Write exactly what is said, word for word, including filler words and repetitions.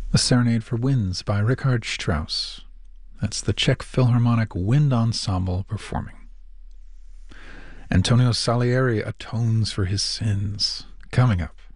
A Serenade for Winds by Richard Strauss. That's the Czech Philharmonic Wind Ensemble performing. Antonio Salieri atones for his sins. Coming up